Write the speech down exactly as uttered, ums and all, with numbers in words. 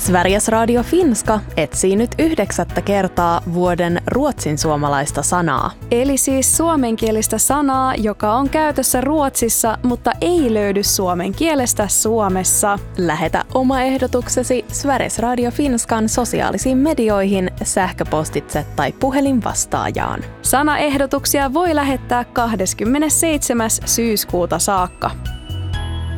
Sveriges Radio Finska etsii nyt yhdeksättä kertaa vuoden ruotsin suomalaista sanaa. Eli siis suomenkielistä sanaa, joka on käytössä Ruotsissa, mutta ei löydy suomen kielestä Suomessa. Lähetä oma ehdotuksesi Sveriges Radio Finskan sosiaalisiin medioihin, sähköpostitse tai puhelinvastaajaan. Sanaehdotuksia voi lähettää kahdeskymmenesseitsemäs syyskuuta saakka.